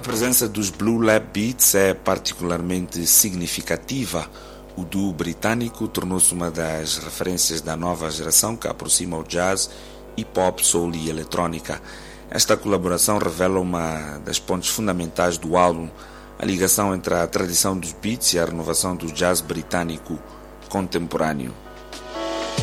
presença dos Blue Lab Beats é particularmente significativa. O duo britânico tornou-se uma das referências da nova geração que aproxima o jazz, hip-hop, soul e eletrônica. Esta colaboração revela uma das pontes fundamentais do álbum, a ligação entre a tradição dos beats e a renovação do jazz britânico contemporâneo.